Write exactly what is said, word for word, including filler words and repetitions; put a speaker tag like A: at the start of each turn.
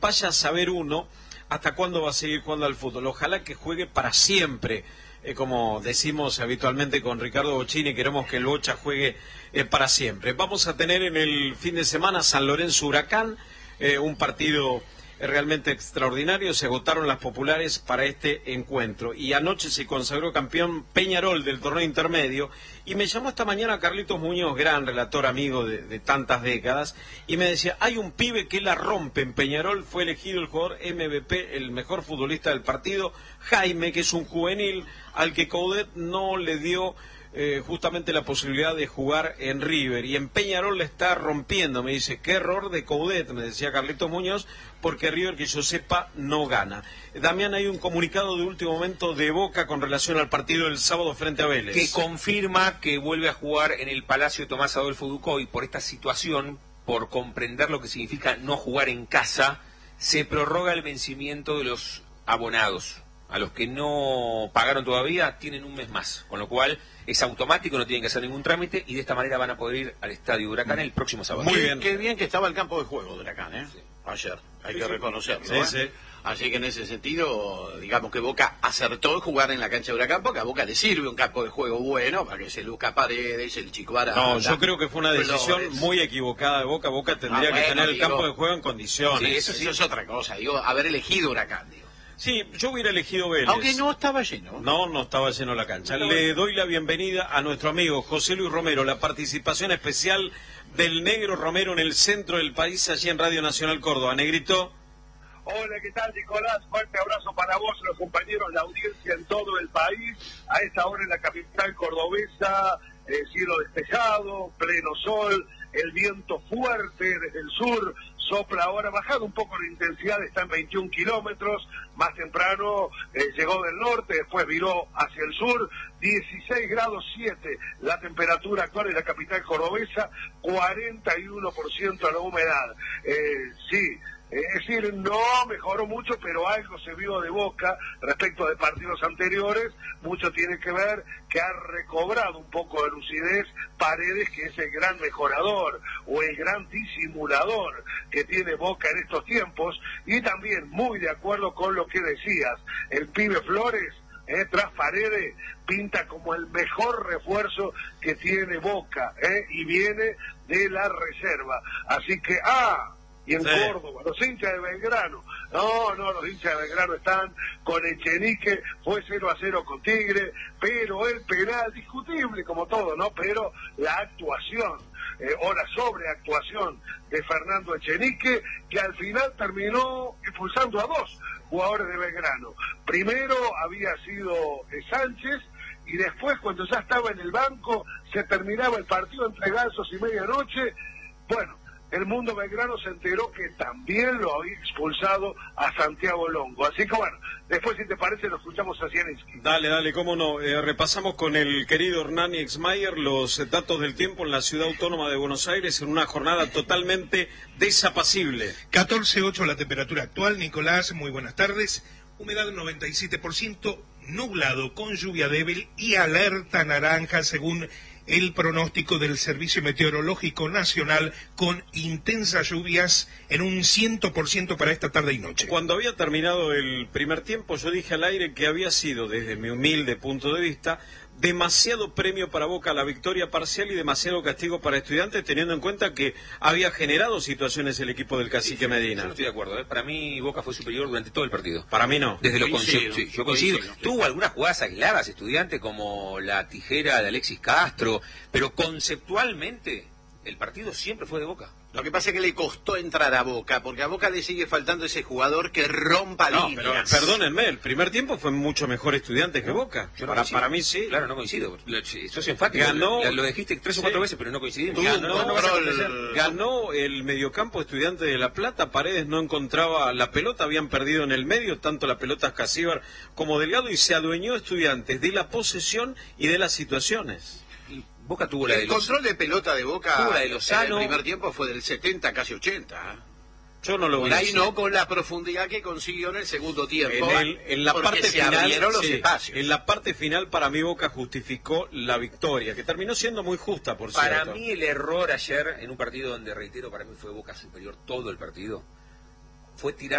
A: vaya a saber uno hasta cuándo va a seguir jugando al fútbol. Ojalá que juegue para siempre. Eh, como decimos habitualmente con Ricardo Bocchini, queremos que el Bocha juegue eh, para siempre. Vamos a tener en el fin de semana San Lorenzo Huracán, eh, un partido eh, realmente extraordinario. Se agotaron las populares para este encuentro y anoche se consagró campeón Peñarol del torneo intermedio, y me llamó esta mañana Carlitos Muñoz, gran relator, amigo de, de tantas décadas, y me decía, hay un pibe que la rompe en Peñarol, fue elegido el jugador M V P, el mejor futbolista del partido, Jaime, que es un juvenil al que Coudet no le dio eh, justamente la posibilidad de jugar en River, y en Peñarol le está rompiendo. Me dice, qué error de Coudet, me decía Carlitos Muñoz, porque River, que yo sepa, no gana. Damián, hay un comunicado de último momento de Boca con relación al partido del sábado frente a Vélez,
B: que confirma que vuelve a jugar en el Palacio Tomás Adolfo Ducoy. Por esta situación, por comprender lo que significa no jugar en casa, se prorroga el vencimiento de los abonados. A los que no pagaron todavía tienen un mes más, con lo cual es automático, no tienen que hacer ningún trámite, y de esta manera van a poder ir al Estadio Huracán el próximo sábado.
C: Muy bien. Qué bien que estaba el campo de juego de Huracán, ¿eh? Sí. Ayer, hay sí, que sí. reconocerlo. Sí, ¿eh? sí. Así que en ese sentido, digamos que Boca acertó en jugar en la cancha de Huracán, porque a Boca le sirve un campo de juego bueno para que se luzca Paredes, el Chico Ara.
A: No, yo creo que fue una decisión Flores. muy equivocada de Boca. Boca tendría ah, bueno, que tener el digo, campo de juego en condiciones.
C: Sí, eso, sí. eso es otra cosa, digo, haber elegido Huracán, digo.
A: Sí, yo hubiera elegido Vélez.
C: Aunque no estaba lleno.
A: No, no estaba lleno la cancha. No, Le doy la bienvenida a nuestro amigo José Luis Romero, la participación especial del Negro Romero en el centro del país, allí en Radio Nacional Córdoba. Negrito.
D: Hola, ¿qué tal, Nicolás? Fuerte abrazo para vos, los compañeros, la audiencia en todo el país. A esta hora en la capital cordobesa, eh, cielo despejado, pleno sol, el viento fuerte desde el sur, sopla ahora, bajado un poco la intensidad, está en veintiún kilómetros, más temprano eh, llegó del norte, después viró hacia el sur, dieciséis grados siete la temperatura actual en la capital cordobesa, cuarenta y uno por ciento la humedad. Eh, sí, es decir, no mejoró mucho, pero algo se vio de Boca respecto de partidos anteriores. Mucho tiene que ver que ha recobrado un poco de lucidez Paredes, que es el gran mejorador o el gran disimulador que tiene Boca en estos tiempos. Y también muy de acuerdo con lo que decías, el pibe Flores, eh, tras Paredes, pinta como el mejor refuerzo que tiene Boca, eh, y viene de la reserva. Así que, ah... y en sí. Córdoba, los hinchas de Belgrano, no, no, los hinchas de Belgrano están con Echenique, fue cero a cero con Tigre, pero el penal discutible como todo, ¿no? Pero la actuación, eh, o la sobreactuación de Fernando Echenique, que al final terminó expulsando a dos jugadores de Belgrano. Primero había sido eh, Sánchez, y después, cuando ya estaba en el banco, se terminaba el partido entre gansos y medianoche. Bueno, el mundo belgrano se enteró que también lo había expulsado a Santiago Longo. Así que bueno, después, si te parece, lo escuchamos a Zieliński.
A: Dale, dale, cómo no. Eh, repasamos con el querido Hernán Exmayer los datos del tiempo en la ciudad autónoma de Buenos Aires en una jornada totalmente desapacible.
E: catorce punto ocho la temperatura actual. Nicolás, muy buenas tardes. Humedad noventa y siete por ciento, nublado con lluvia débil y alerta naranja según el pronóstico del Servicio Meteorológico Nacional, con intensas lluvias en un cien por ciento para esta tarde y noche.
A: Cuando había terminado el primer tiempo, yo dije al aire que había sido, desde mi humilde punto de vista, demasiado premio para Boca la victoria parcial y demasiado castigo para Estudiantes, teniendo en cuenta que había generado situaciones el equipo del Cacique
B: sí,
A: Medina.
B: Yo no estoy de acuerdo, ¿eh? Para mí Boca fue superior durante todo el partido.
A: Para mí no.
B: Desde lo
C: coincido,
B: concepto, sí, yo coincido. coincido. Tuvo algunas jugadas aisladas Estudiantes, como la tijera de Alexis Castro, pero conceptualmente el partido siempre fue de Boca.
C: Lo que pasa es que le costó entrar a Boca, porque a Boca le sigue faltando ese jugador que rompa
A: no,
C: líneas.
A: Pero, perdónenme, el primer tiempo fue mucho mejor Estudiantes que Boca.
B: No
A: para, para mí sí.
B: Claro, no coincido. Sos enfático.
A: Ganó,
B: lo, lo dijiste tres o cuatro sí. veces, pero no coincidimos.
A: Ganó,
B: no, no, no
A: el, ganó el mediocampo Estudiantes de La Plata. Paredes no encontraba la pelota, habían perdido en el medio, tanto la pelota Escasíbar como Delgado, y se adueñó Estudiantes de la posesión y de las situaciones.
B: Boca tuvo la
C: el
B: de los...
C: control de pelota de Boca
B: tuvo la de Lozano.
C: En el primer tiempo fue del setenta, casi ochenta.
A: Yo no lo vi.
C: Por ahí no con la profundidad que consiguió en el segundo tiempo.
A: En, el, en la parte final,
C: los
A: sí,
C: espacios.
A: En la parte final, para mí Boca justificó la victoria, que terminó siendo muy justa, por cierto.
B: Para mí el error ayer, en un partido donde, reitero, para mí fue Boca superior todo el partido, fue tirar